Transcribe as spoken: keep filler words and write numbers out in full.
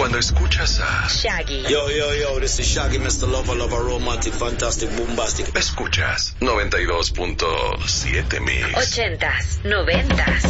Cuando escuchas a Shaggy. Yo, yo, yo, this is Shaggy, mister Lover, Lover, Romantic, Fantastic, Bombastic. Escuchas noventa y dos punto siete Mix. Ochentas, noventas.